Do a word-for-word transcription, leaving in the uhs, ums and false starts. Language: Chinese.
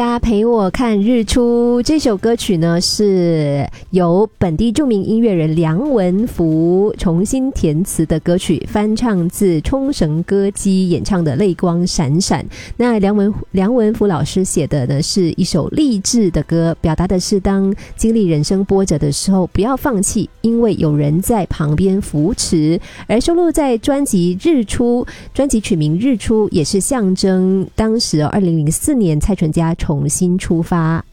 大家陪我看日出，这首歌曲呢是由本地著名音乐人梁文福重新填词的歌曲，翻唱自冲绳歌姬演唱的《泪光闪闪》。那梁文梁文福老师写的呢是一首励志的歌，表达的是当经历人生波折的时候不要放弃，因为有人在旁边扶持。而收录在专辑《日出》，专辑曲名《日出》也是象征当时二零零四年蔡淳佳重新出发。